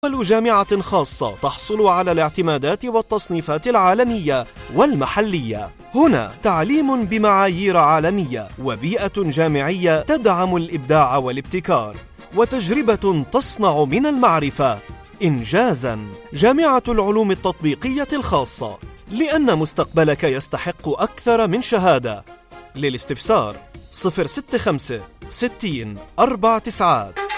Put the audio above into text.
أول جامعة خاصة تحصل على الاعتمادات والتصنيفات العالمية والمحلية. هنا تعليم بمعايير عالمية، وبيئة جامعية تدعم الإبداع والابتكار، وتجربة تصنع من المعرفة إنجازاً. جامعة العلوم التطبيقية الخاصة، لأن مستقبلك يستحق أكثر من شهادة. للاستفسار 065 60 4 9.